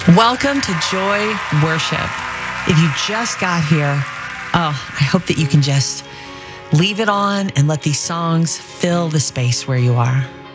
Welcome to Joy Worship. If you just got here, I hope that you can just leave it on and let these songs fill the space where you are.